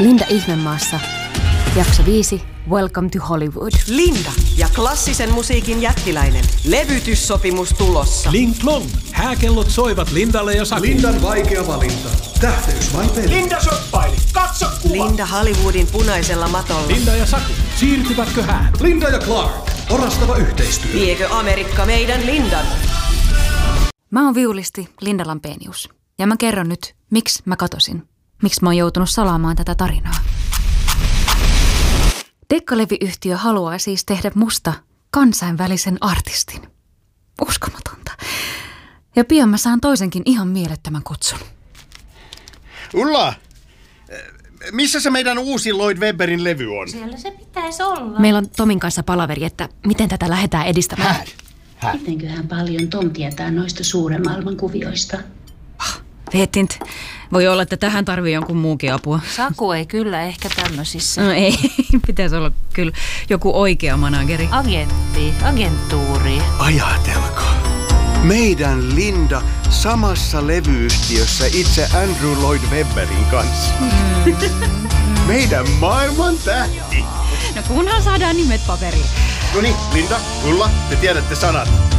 Linda Ihmemaassa. Jakso 5. Welcome to Hollywood. Linda ja klassisen musiikin jättiläinen. Levytyssopimus tulossa. Ling Klong. Hääkellot soivat Lindalle ja Saku. Lindan vaikea valinta. Tähteys vai peli? Linda shoppaili. Katso kuva. Linda Hollywoodin punaisella matolla. Linda ja Saku. Siirtyvätkö häät? Linda ja Clark. Orastava yhteistyö. Viekö Amerikka meidän Lindan? Mä oon viulisti Linda Lampenius. Ja mä kerron nyt, miksi mä katosin. Miksi mä oon joutunut salaamaan tätä tarinaa. Dekkalevyyhtiö haluaa siis tehdä musta kansainvälisen artistin. Uskomatonta. Ja pian mä saan toisenkin ihan mielettömän kutsun. Ulla, missä se meidän uusi Lloyd Webberin levy on? Siellä se pitäisi olla. Meillä on Tomin kanssa palaveri, että miten tätä lähdetään edistämään. Mitenköhän paljon Tom tietää noista suuren maailman kuvioista? Veetint. Voi olla, että tähän tarvii jonkun muukin apua. Saku ei kyllä ehkä tämmöisissä. No ei, pitäisi olla kyllä joku oikea manageri. Agenttuuri. Ajatelkaa. Meidän Linda samassa levyyhtiössä itse Andrew Lloyd Webberin kanssa. Meidän maailman tähti. No kunhan saadaan nimet paperiin. Noniin, Linda, Ulla, te tiedätte sanat.